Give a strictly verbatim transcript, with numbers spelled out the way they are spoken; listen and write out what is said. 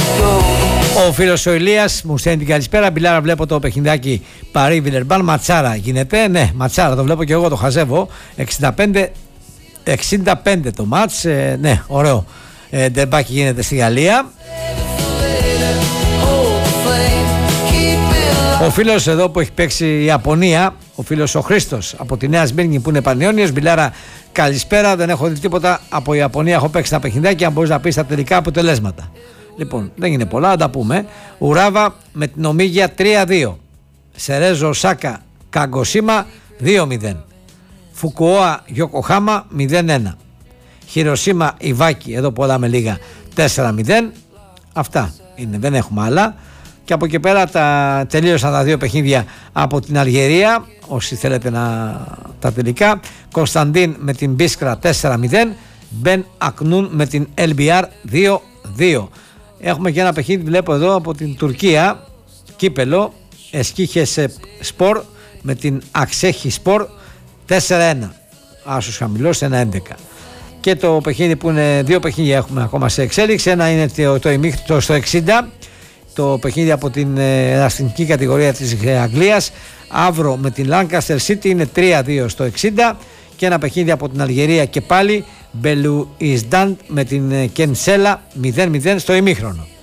Ο φίλος ο Ηλίας μου στέλνει την καλησπέρα. Μπιλάρα, βλέπω το παιχνιδάκι Παρί Βιλερμπάν. Ματσάρα γίνεται. Ναι, ματσάρα, το βλέπω και εγώ, το χαζεύω. εξήντα πέντε εξήντα πέντε το μάτς. Ε, ναι, ωραίο. Ε, ντερμπάκι γίνεται στη Γαλλία. Ο φίλος εδώ που έχει παίξει η Ιαπωνία, ο φίλος ο Χρήστος από τη Νέα Σμύρνη που είναι Πανιόνιος. Μπιλάρα, καλησπέρα. Δεν έχω δει τίποτα από Ιαπωνία. Έχω παίξει τα παιχνιδάκια. Αν μπορείς να πεις τα τελικά αποτελέσματα. Λοιπόν, δεν είναι πολλά, να τα πούμε. Ουράβα με την Ομίγια τρία δύο. Σερέζο Οσάκα Καγκοσίμα δύο μηδέν. Φουκουόα Γιοκοχάμα μηδέν ένα. Χιροσίμα Ιβάκι, εδώ πολλά με λίγα, τέσσερα μηδέν. Αυτά είναι, δεν έχουμε άλλα. Και από εκεί πέρα τα τελείωσαν τα δύο παιχνίδια από την Αλγερία. Όσοι θέλετε να τα τελικά. Κωνσταντίν με την Μπίσκρα τέσσερα μηδέν. Μπεν Ακνούν με την ελ μπι αρ δύο δύο. Έχουμε και ένα παιχνίδι, βλέπω εδώ, από την Τουρκία, κύπελο, Εσκίχε Σπορ με την Αξέχη Σπορ τέσσερα ένα. Άσος χαμηλός ένα έντεκα. Και το παιχνίδι που είναι, δύο παιχνίδια έχουμε ακόμα σε εξέλιξη. Ένα είναι το, το, το στο εξήντα, το παιχνίδι από την εθνική κατηγορία της Αγγλίας. Αύρο με την Lancaster City είναι τρία δύο στο εξήντα. Και ένα παιχνίδι από την Αλγερία και πάλι, Μπελουισντάντ με την Κενσέλα μηδέν μηδέν στο ημίχρονο.